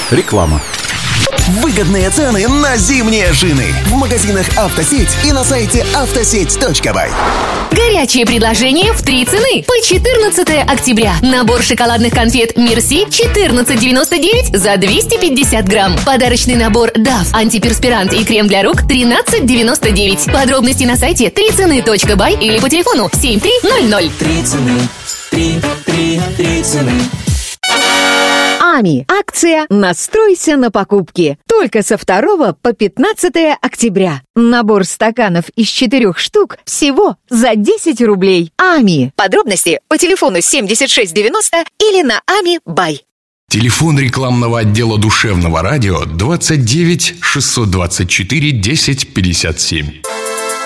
Реклама. Выгодные цены на зимние шины в магазинах «Автосеть» и на сайте автосеть.бай. Горячее предложение в 3 цены по 14 октября. Набор шоколадных конфет «Мерси» 14,99 за 250 грамм. Подарочный набор «Дав», антиперспирант и крем для рук 13,99. Подробности на сайте 3цены.бай или по телефону 7300. 3 цены. 3 цены. АМИ. Акция «Настройся на покупки». Только со 2 по 15 октября. Набор стаканов из 4 штук всего за 10 рублей. АМИ. Подробности по телефону 7690 или на АМИ.бай. Телефон рекламного отдела душевного радио 29 624 10 57.